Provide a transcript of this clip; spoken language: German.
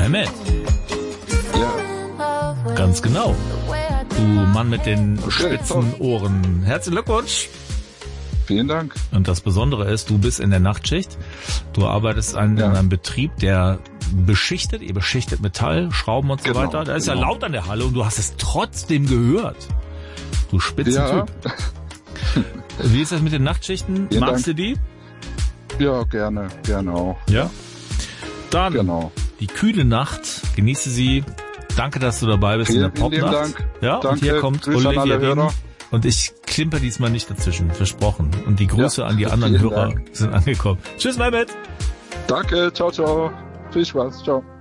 Mehmet. Ja. Ganz genau. Du Mann mit den spitzen Ohren. Herzlichen Glückwunsch. Vielen Dank. Und das Besondere ist, du bist in der Nachtschicht. Du arbeitest in einem Betrieb, der beschichtet. Ihr beschichtet Metall, Schrauben und so weiter. Da ist ja laut an der Halle und du hast es trotzdem gehört. Du Spitzentyp. Wie ist das mit den Nachtschichten? Magst du die? Ja, gerne auch. Ja? Dann die kühle Nacht. Genieße sie. Danke, dass du dabei bist in der Popnacht. Dank. Ja, Danke. Und hier kommt Olivia Dean. Und ich klimper diesmal nicht dazwischen, versprochen. Und die Grüße an die anderen Hörer sind angekommen. Tschüss, Mehmet. Danke, ciao. Viel Spaß, ciao.